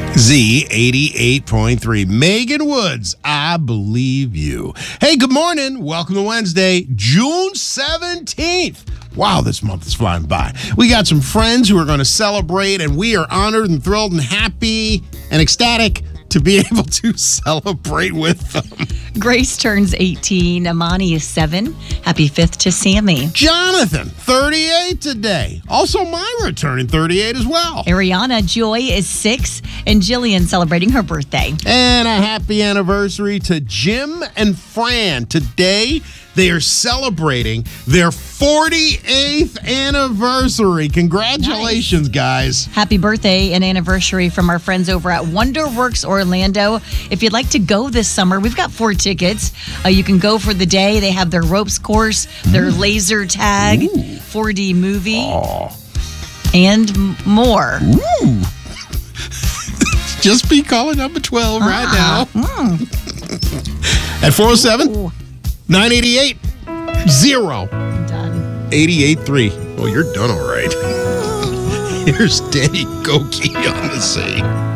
Z88.3. Megan Woods, I Believe You. Hey, good morning. Welcome to Wednesday, June 17th. Wow, this month is flying by. We got some friends who are going to celebrate, and we are honored and thrilled and happy and ecstatic to be able to celebrate with them. Grace turns 18. Amani is 7. Happy 5th to Sammy. Jonathan, 38 today. Also, Myra turning 38 as well. Ariana Joy is 6. And Jillian celebrating her birthday. And a happy anniversary to Jim and Fran. Today, they are celebrating their 48th anniversary. Congratulations, guys. Happy birthday and anniversary from our friends over at Wonderworks Orlando. If you'd like to go this summer, we've got 4 tickets. You can go for the day. They have their ropes course, their laser tag, 4D movie, and more. Ooh. Just be calling number 12 right now. At 407-988-0-883. Oh, you're done all right. Here's Danny Gokey on the scene.